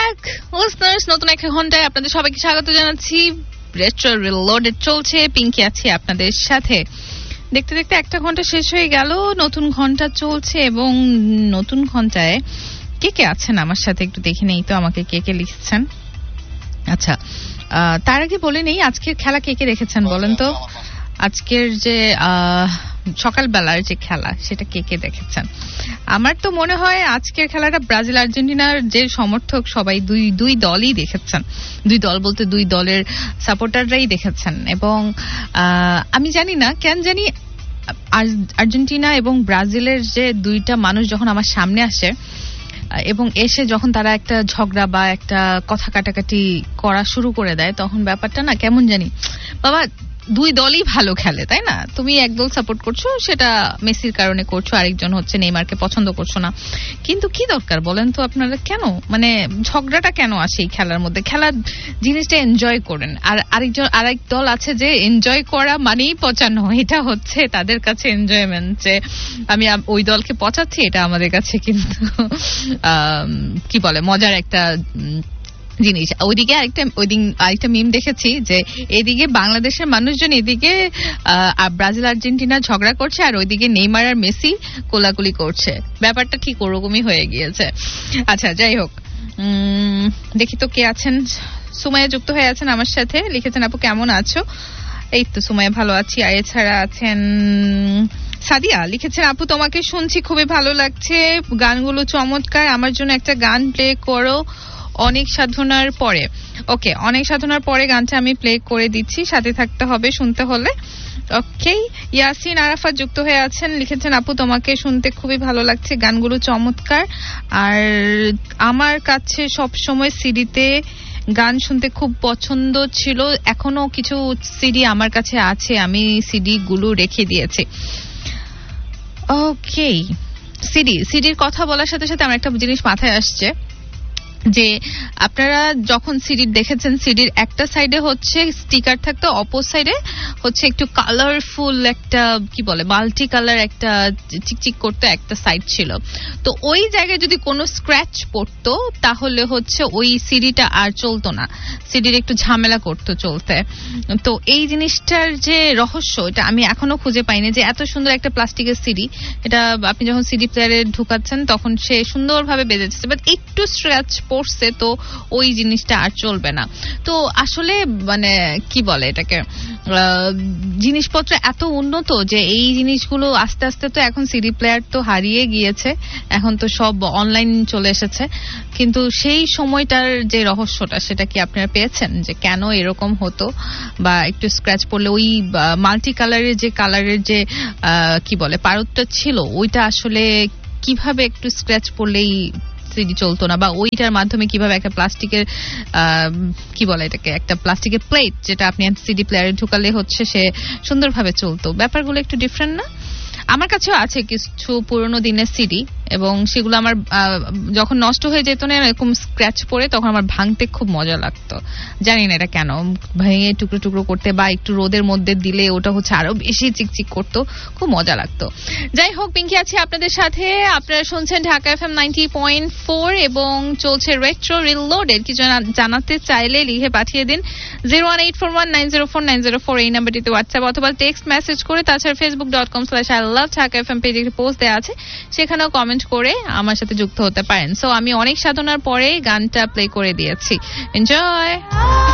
Back listeners, নতুন একটা ঘন্টায় আপনাদের সবাইকে স্বাগত জানাচ্ছি। রেট্রো রিলোডেড চলছে, পিঙ্কি আছি আপনাদের সাথে। দেখতে দেখতে একটা ঘন্টা শেষ হয়ে গেল, নতুন ঘন্টা চলছে এবং নতুন ঘন্টায় কে কে আছেন আমার সাথে একটু দেখে নেই তো, আমাকে কে কে লিখছেন। আচ্ছা, তার আগে বলে নেই আজকের খেলা কে কে দেখেছেন বলেন তো। আজকের যে সকালবেলার যে খেলা সেটা কে কে দেখেছেন? আমার তো মনে হয় আজকের খেলাটা ব্রাজিল আর্জেন্টিনার যে সমর্থক সবাই দুই দলই দেখেছেন। দুই দল বলতে দুই দলের সাপোর্টাররাই দেখেছেন। এবং আমি জানি না কেন জানি আর্জেন্টিনা এবং ব্রাজিলের যে দুইটা মানুষ যখন আমার সামনে আসে এবং এসে যখন তারা একটা ঝগড়া বা একটা কথা কাটাকাটি করা শুরু করে দেয়, তখন ব্যাপারটা না কেমন জানি, বাবা দুই দলই ভালো খেলে, তাই না? তুমি এক দল সাপোর্ট করছো, সেটা মেসির কারণে করছো, আরেকজন হচ্ছে নেইমারকে পছন্দ করছো না। কিন্তু কি দরকার বলেন তো আপনারা, কেন মানে ঝগড়াটা কেন আসে এই খেলার মধ্যে? খেলার জিনিসটা এনজয় করেন। আর আরেক দল আছে যে এনজয় করা মানেই পচানো, এটা হচ্ছে তাদের কাছে এনজয়মেন্ট, যে আমি ওই দলকে পচাচ্ছি, এটা আমাদের কাছে কিন্তু কি বলে মজার একটা জিনিস। ওইদিকে আরেকটা মিম দেখেছি যে এদিকে বাংলাদেশের মানুষজন এদিকে ব্রাজিল আর্জেন্টিনা ঝগড়া করছে, আর ওইদিকে নেইমার আর মেসি কোলাকুলি করছে। ব্যাপারটা ঠিক ওরকমই হয়ে গিয়েছে। আচ্ছা, যাই হোক, দেখি তো কে আছেন। সুমাইয়া যুক্ত হয়ে আছেন আমার সাথে, লিখেছেন আপু কেমন আছো? এই তো সুমাইয়া ভালো আছি। আর এছাড়া আছেন সাদিয়া, লিখেছেন আপু তোমাকে শুনছি, খুবই ভালো লাগছে, গানগুলো চমৎকার, আমার জন্য একটা গান প্লে করো অনেক সাধনার পরে। ওকে, অনেক সাধনার পরে গানটা আমি প্লে করে দিচ্ছি, সাথে থাকতে হবে শুনতে হলে। ওকে, ইয়াসিন আরাফাত যুক্ত হয়ে আছেন, লিখেছেন আপু তোমাকে শুনতে খুবই ভালো লাগছে, গানগুলো চমৎকার, আর আমার কাছে সব সময় সিডিতে গান শুনতে খুব পছন্দ ছিল, এখনো কিছু সিডি আমার কাছে আছে, আমি সিডি গুলো রেখে দিয়েছি। ওকে, সিডির কথা বলার সাথে সাথে আমার একটা জিনিস মাথায় আসছে যে আপনারা যখন সিডি দেখেছেন, সিডির একটা সাইডে হচ্ছে স্টিকার থাকতো, অপর সাইডে হচ্ছে একটু কালারফুল একটা কি বলে মাল্টি কালার একটা চিকচিক করতে একটা সাইড ছিল। তো ওই জায়গায় যদি কোনো স্ক্র্যাচ পড়তো তাহলে হচ্ছে ওই সিডিটা আর চলতো না, সিডির একটু ঝামেলা করতো চলতে। তো এই জিনিসটার যে রহস্য, এটা আমি এখনো খুঁজে পাইনি, যে এত সুন্দর একটা প্লাস্টিকের সিডি, এটা আপনি যখন সিডি প্লেয়ারে ঢুকাচ্ছেন তখন সে সুন্দরভাবে বেজে যাচ্ছে, বাট একটু স্ক্র্যাচ পড়ছে তো ওই জিনিসটা আর চলবে না। তো আসলে মানে কি বলে এটাকে, জিনিসপত্র এত উন্নত যে এই জিনিসগুলো আস্তে আস্তে তো এখন সিডি প্লেয়ার তো হারিয়ে গিয়েছে, এখন তো সব অনলাইন চলে এসেছে। কিন্তু সেই সময়টার যে রহস্যটা সেটা কি আপনারা পেয়েছেন, যে কেন এরকম হতো, বা একটু স্ক্র্যাচ পড়লে ওই মাল্টি কালারের যে কি বলে পারদটা ছিল, ওইটা আসলে কিভাবে একটু স্ক্র্যাচ পড়লেই সিডি চলতো না, বা ওইটার মাধ্যমে কিভাবে একটা প্লাস্টিকের কি বলে এটাকে, একটা প্লাস্টিকের প্লেট যেটা আপনি সিডি প্লেয়ারে ঢুকালে হচ্ছে সে সুন্দরভাবে চলতো। ব্যাপারগুলো একটু ডিফারেন্ট না? আমার কাছেও আছে কিছু পুরোনো দিনের সিডি, এবং সেগুলো আমার যখন নষ্ট হয়ে যেত না এরকম স্ক্র্যাচ পড়ে, তখন আমার ভাঙতে খুব মজা লাগতো, জানি না এটা কেন, ভেঙে টুকরো টুকরো করতে বা একটু রোদের মধ্যে দিলে ওটা হচ্ছে আরো বেশি চিকচিক করতো, খুব মজা লাগতো। যাই হোক, পিঙ্কি আছে আপনাদের সাথে, আপনারা শুনছেন ঢাকা FM 90.4 এবং চলছে রেট্রো রিলোডেড। কিছু জানাতে চাইলে লিখে পাঠিয়ে দিন 01841904904 এই নাম্বারটিতে হোয়াটসঅ্যাপ অথবা টেক্সট মেসেজ করে। তাছাড়া facebook.com/ILoveDhaka FM পেজে একটি পোস্ট দেওয়া আছে, সেখানেও কমেন্ট করে আমার সাথে যুক্ত হতে পারেন। সো আমি অনেক সাধনার পরে গানটা প্লে করে দিয়েছি, এনজয়।